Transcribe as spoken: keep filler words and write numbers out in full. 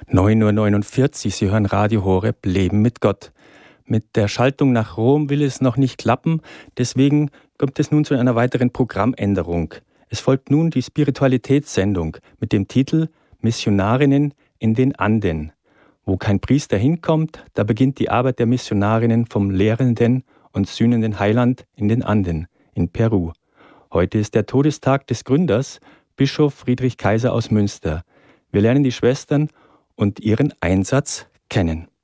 neun Uhr neunundvierzig, Sie hören Radio Horeb, Leben mit Gott. Mit der Schaltung nach Rom will es noch nicht klappen, deswegen kommt es nun zu einer weiteren Programmänderung. Es folgt nun die Spiritualitätssendung mit dem Titel Missionarinnen in den Anden. Wo kein Priester hinkommt, da beginnt die Arbeit der Missionarinnen vom lehrenden und sühnenden Heiland in den Anden, in Peru. Heute ist der Todestag des Gründers, Bischof Friedrich Kaiser aus Münster. Wir lernen die Schwestern und ihren Einsatz kennen.